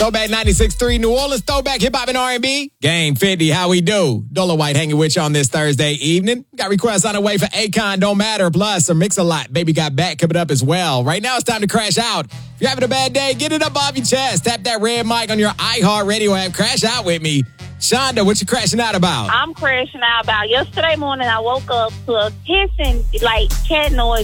Throwback 96.3 New Orleans, throwback hip-hop and R&B. Game 50, how we do? Dola White hanging with you on this Thursday evening. Got requests on the way for Akon, Don't Matter, plus a Mix-a-Lot, Baby Got Back coming up as well. Right now, it's time to crash out. If you're having a bad day, get it up off your chest. Tap that red mic on your iHeartRadio app. Crash out with me. Shonda, what you crashing out about? I'm crashing out about yesterday morning. I woke up to a hissing, like cat noise